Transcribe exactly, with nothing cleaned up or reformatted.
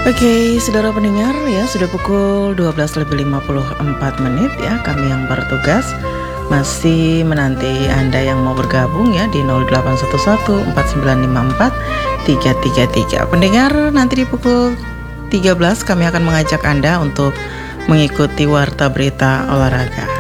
Oke, saudara pendengar ya, sudah pukul dua belas lebih lima puluh empat menit ya. Kami yang bertugas masih menanti Anda yang mau bergabung ya di nol delapan satu satu empat sembilan lima empat tiga tiga tiga. Pendengar, nanti di pukul tiga belas kami akan mengajak Anda untuk mengikuti Warta Berita Olahraga.